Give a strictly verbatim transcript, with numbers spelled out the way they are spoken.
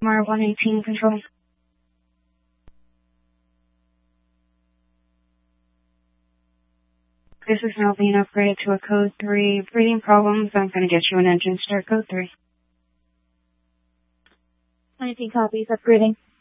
Mar one eighteen control. This is now being upgraded to a code three. Breathing problems, I'm going to get you an engine start code three. nineteen copies, upgrading.